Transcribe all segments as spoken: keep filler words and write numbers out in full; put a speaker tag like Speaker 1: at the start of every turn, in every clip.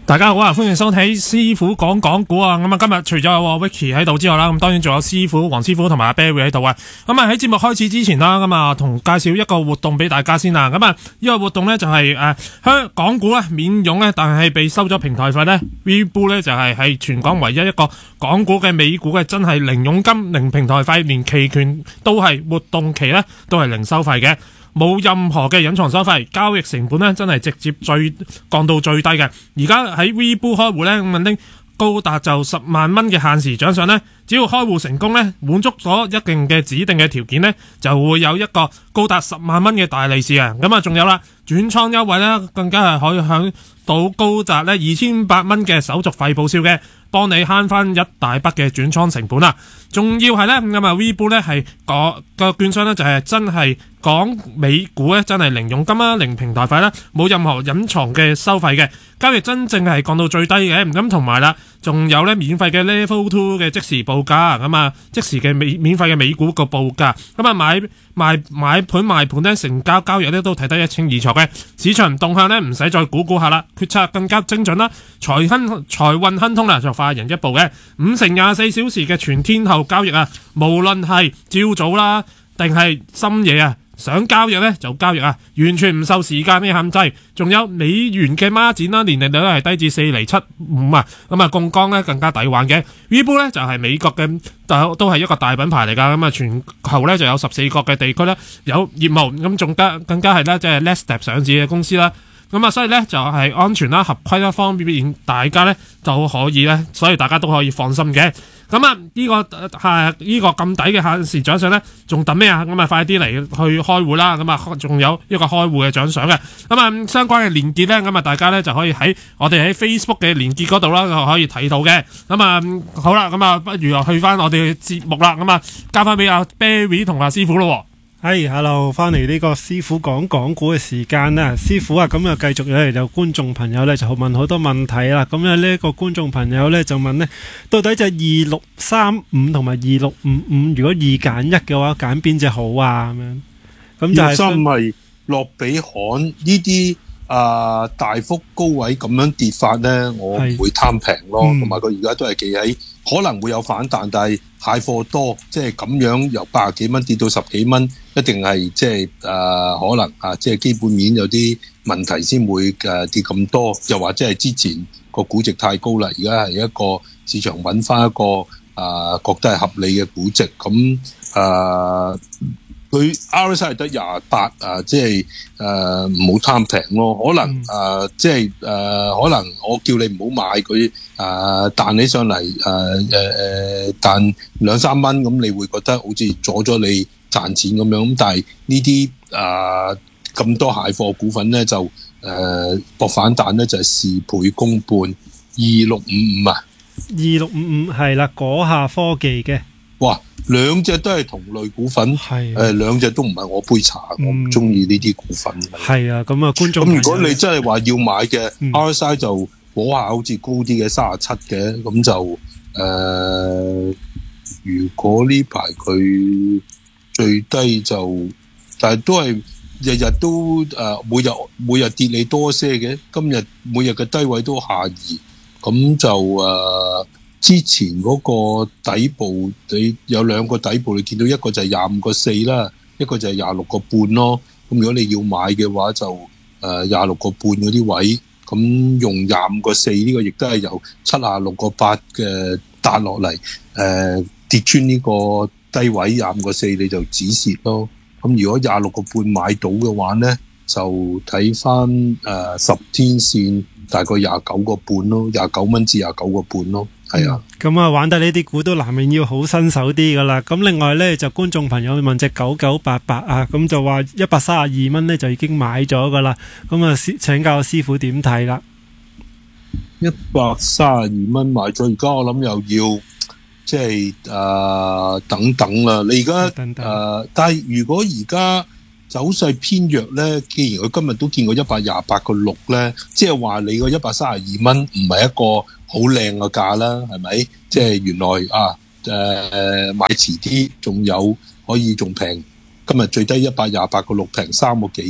Speaker 1: 大家好啊，歡迎收睇師傅講港股啊！咁啊，今日除咗有 Vicky 喺度之外啦，咁當然仲有師傅黃師傅同埋阿 Barry 喺度啊！咁啊喺節目開始之前啦，咁啊同介紹一個活動俾大家先啦。咁啊呢個活動咧就係誒香港股咧免佣咧，但係被收咗平台費咧 Webull 咧就係係全港唯一一個港股嘅美股嘅真係零佣金、零平台費，連期權都係活動期咧都係零收費嘅。冇任何嘅隱藏收費，交易成本咧真係直接最降到最低嘅。而家喺 Webull 開戶咧，咁肯定高達就十萬蚊嘅限時獎賞咧，只要開戶成功咧，滿足咗一定嘅指定嘅條件咧，就會有一個高達十萬蚊嘅大利是啊！咁啊，仲有啦，轉倉優惠咧，更加係可以享到高達咧二千五百蚊嘅手續費報銷嘅，幫你慳翻一大筆嘅轉倉成本啦。仲要係咧咁啊 Webull 咧係個個券商咧就係真係講美股咧真係零佣金啊，零平台費啦，冇任何隱藏嘅收費嘅，交易真正係降到最低嘅。咁同埋啦，仲有咧免費嘅 Level Two 嘅即時報價，咁啊即時嘅免免費嘅美股個報價，咁啊買賣買盤賣盤咧成交交易咧都睇得一清二楚嘅，市場動向咧唔使再估估下啦，決策更加精準啦，財亨財運亨通啦就快人一步嘅，五成廿四小時嘅全天候交易啊，無論係朝早啦定係深夜啊，想交易咧就交易啊，完全唔受時間嘅限制。仲有美元嘅孖展啦，年利率係低至四厘七五啊，咁啊槓桿咧更加抵玩嘅。Webull 咧就係美國嘅，都係一個大品牌嚟噶，咁啊全球咧就有十四個嘅地區咧有業務，咁仲加更加係咧即係 Nasdaq 上市嘅公司啦。咁啊，所以咧就係安全啦、合規啦方面，大家咧就可以咧，所以大家都可以放心嘅。咁啊，呢個係呢個咁抵嘅限時獎賞咧，仲等咩啊？咁啊，快啲嚟去開戶啦！咁啊，仲有一個開戶嘅獎賞嘅。咁啊，相關嘅連結咧，咁啊，大家咧就可以喺我哋喺 Facebook 嘅連結嗰度啦，就可以睇到嘅。咁啊，好啦，咁啊，不如又去翻我哋嘅節目啦。咁啊，交翻俾阿 Barry 同阿師傅咯。
Speaker 2: 係、hey，hello， 翻嚟呢個師傅講港股嘅時間啦，師傅啊，咁啊繼續有嚟有觀眾朋友咧就問好多問題啦，咁啊呢一個觀眾朋友咧就問呢，到底就二六三五同埋二六五五，如果二揀一嘅話，揀邊隻好啊？咁樣，咁就係
Speaker 3: 真係落比罕呢啲啊大幅高位咁樣跌法咧，我唔會貪平咯，同埋佢而家都係企喺可能會有反彈，但係蟹貨多，即係咁樣由八十幾蚊跌到十幾蚊，一定係即係誒可能啊，即係基本面有啲問題先會誒跌咁多，又或者係之前個估值太高啦，而家係一個市場揾翻一個誒、呃、覺得係合理嘅估值，咁誒佢 R S I 係得廿八啊，即係誒唔好貪平咯，可能誒、呃、即係誒、呃、可能我叫你唔好買佢。誒、呃、彈起上嚟誒誒誒彈兩三蚊，咁你會覺得好似阻咗你賺錢咁樣，咁但係呢啲誒咁多蟹貨股份咧就誒搏、呃、反彈咧就係、是、事倍功半，二六五五啊，
Speaker 2: 二六五五係啦，果下科技嘅，
Speaker 3: 哇兩隻都係同類股份，係誒兩隻都唔係我杯茶，嗯、我唔中意呢啲股份。
Speaker 2: 係啊，咁啊觀眾
Speaker 3: 咁如果你真係話要買嘅、嗯、R S I 就。嗰下好似高啲嘅三十七嘅，咁就誒、呃，如果呢排佢最低就，但係都係日日都誒、呃，每日每日跌你多些嘅，今日每日嘅低位都下移，咁就誒、呃，之前嗰個底部你有兩個底部，你見到一個就係廿五個四啦，一個就係廿六個半咯，咁如果你要買嘅話就誒廿六個半嗰啲位。咁用廿五個四呢個亦都係由七啊六個八嘅跌落嚟，誒、呃、跌穿呢個低位廿五個四你就止蝕咯。咁如果廿六個半買到嘅話咧，就睇翻誒十天線大概廿九個半咯，廿九蚊至廿九個半咯。係啊，
Speaker 2: 咁、嗯、啊玩得呢啲股都難免要好新手啲噶啦。咁另外咧就觀眾朋友問隻九九八八啊，咁就話一百三十二蚊咧就已經買咗噶啦。咁啊請教師傅點睇啦？
Speaker 3: 一百三十二蚊買咗，而家我諗又要即係誒等等啦。你而家誒，但係如果而家走勢偏弱咧，既然佢今日都見過一百廿八個六咧，即係話你個一百三十二蚊唔係一個好靚嘅價啦，係咪？即係原來啊，誒、呃、買遲啲仲有可以仲平，今日最低一百廿八個六平三個幾嘅，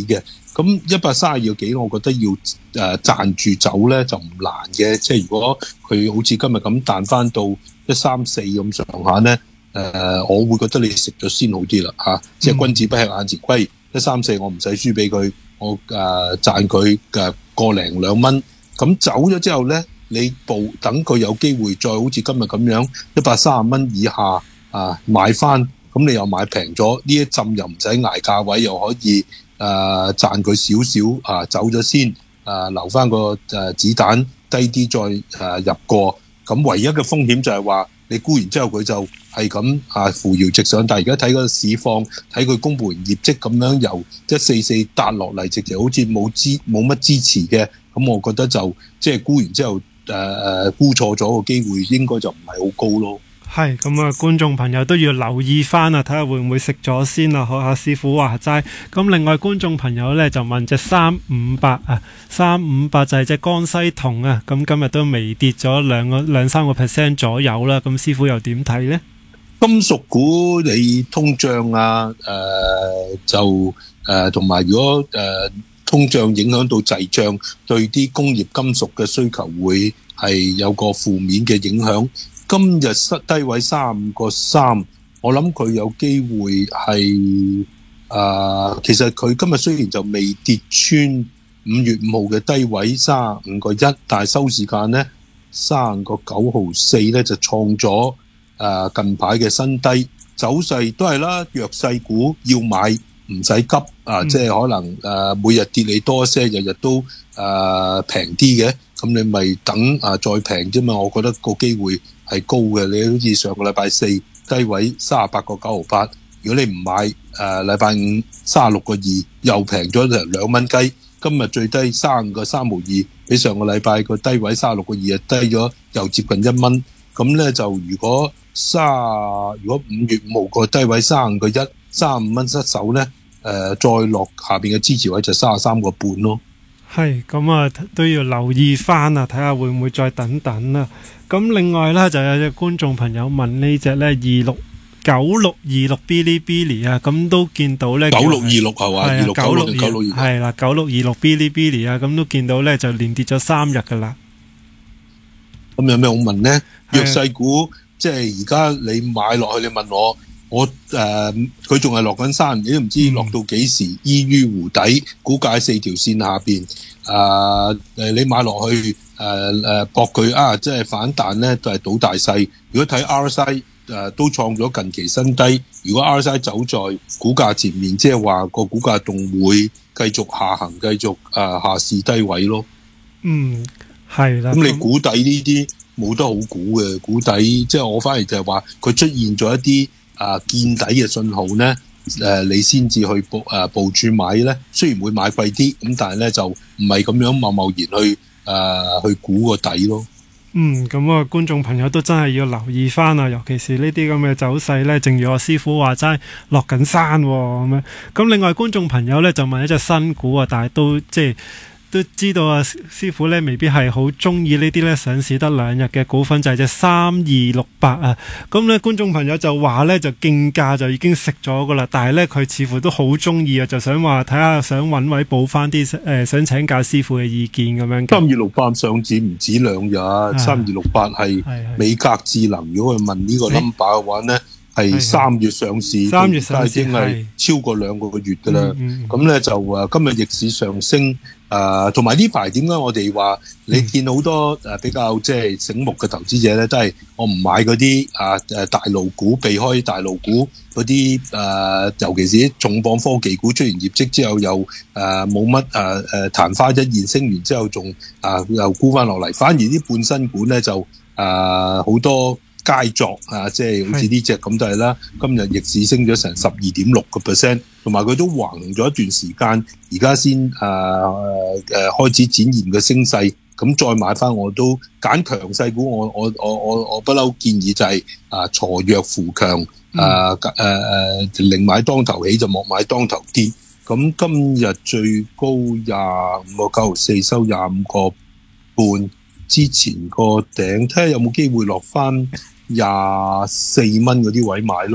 Speaker 3: 咁一百三十二個幾，我覺得要誒、呃、賺住走咧就唔難嘅。即係如果佢好似今日咁彈翻到一三四咁上下咧，誒、呃、我會覺得你食咗先好啲啦嚇。即係君子不吃眼前虧，一三四我唔使輸俾佢，我誒、呃、賺佢嘅個零兩蚊。咁走咗之後咧，你報等佢有機會再好似今日咁樣一百三十蚊以下啊買翻，咁你又買平咗，呢一陣又唔使捱價位，又可以。誒、呃、賺佢少少啊，走咗先，誒、呃、留翻個誒、呃、子彈低啲再誒、呃、入過，咁唯一嘅風險就係話你沽完之後佢就係咁啊扶搖直上，但係而家睇個市況，睇佢公佈完業績咁樣由一四四跌落嚟，直情好似冇支冇乜支持嘅，咁我覺得就即係沽完之後誒誒沽錯咗個機會應該就唔係好高咯。
Speaker 2: 係咁啊，觀眾朋友都要留意翻啊，睇下會唔會食咗先啊，學下師傅話齋。咁另外觀眾朋友呢，就問隻三五八啊，三五八就係隻江西銅啊，咁今日都微跌咗兩個兩三個 percent 左右啦。咁師傅又點睇呢？
Speaker 3: 金屬股你通脹啊，誒、呃、就誒同埋如果誒、呃、通脹影響到滯脹，對啲工業金屬嘅需求會係有個負面嘅影響。今日失低位三十五個三，我諗佢有機會係誒、呃，其實佢今日雖然就未跌穿五月五號嘅低位三十五個一，但係收市間呢三十個九毫四咧就創咗誒、呃、近排嘅新低，走勢都係啦，弱勢股要買唔使急啊、呃嗯，即係可能誒、呃、每日跌你多一些，日日都誒平啲嘅，咁、呃、你咪等啊、呃、再平啫嘛，我覺得個機會係高嘅。你好似上個禮拜四低位三十八個九毫八，如果你唔買，誒禮拜五三十六個二又平咗成兩蚊雞，今日最低三十五個三毫二，比上個禮拜個低位三十六個二啊低咗又接近一蚊。咁咧就如果三如果五月五號個低位三十五個一，三十五蚊失手咧，誒、呃、再落下邊嘅支持位就三十三個半咯。
Speaker 2: 係咁啊，都要留意翻啊，睇下會唔會再等等啦。咁另外咧就有隻觀眾朋友問呢隻咧二六九六二六 Bilibili 啊，咁都見到咧
Speaker 3: 九六二六係嘛？二六九六九六二
Speaker 2: 係啦，九六二六 Bilibili 啊，咁都見到咧就連跌咗三日噶啦。
Speaker 3: 咁有咩好問呢？弱勢股即係而家你買落去，你問我。我誒佢仲係落緊山，你都唔知落到幾時，依於湖底，股價四條線下邊。誒、呃、誒，你買落去誒誒搏佢啊，即係反彈咧，都係賭大細。如果睇 R S I 誒、呃、都創咗近期新低，如果 R S I 走在股價前面，即係話個股價仲會繼續下行，繼續誒、呃、下試低位咯。
Speaker 2: 嗯，係啦。咁
Speaker 3: 你估底呢啲冇得好估嘅，估底即係我反而就係話佢出現咗一啲。啊，見底嘅信號咧，誒、呃，你先至去部誒部署買咧，雖然會買貴啲，咁但係咧就唔係咁樣貿貿然去誒、呃、去估個底咯。
Speaker 2: 嗯，咁啊，觀眾朋友都真係要留意翻啊，尤其是呢啲咁嘅走勢咧，正如我師傅話齋落緊山咁樣。咁另外觀眾朋友咧就問一隻新股啊，但係都即係。都知道啊，師傅咧未必係好中意呢啲咧上市得兩日嘅股份，就係隻三二六八啊。咁咧觀眾朋友就話咧就競價就已經食咗噶啦，但係咧佢似乎都好中意啊，就想話睇下想揾位補翻啲誒，想請教師傅嘅意見咁樣。
Speaker 3: 三二六八上市唔止兩日，三二六八係美格智能。如果佢問呢個 number 嘅話咧，係三月上市，
Speaker 2: 三月上市
Speaker 3: 已經係超過兩個月噶啦。咁咧就誒今日逆市上升。誒同埋呢排點解我哋話你見好多誒比較即係醒目嘅投資者咧，都係我唔買嗰啲啊誒大路股，避開大路股嗰啲誒，尤其是啲重磅科技股出完業績之後又誒冇乜誒誒曇花一現，升完之後仲啊又沽翻落嚟，反而啲半新股咧就誒好多佳作啊，即係好似呢隻咁就係啦。今日逆市升咗成十二點六個 percent。同埋佢都橫咗一段時間，而家先誒誒開始展現嘅升勢，咁再買翻我都揀強勢股，我我我我我不嬲建議就係啊鋤弱扶強，誒誒誒寧買當頭起就莫買當頭跌。咁今日最高廿五個九毫四，收廿五個半，之前個頂睇下有冇機會落翻廿四蚊嗰啲位買咯。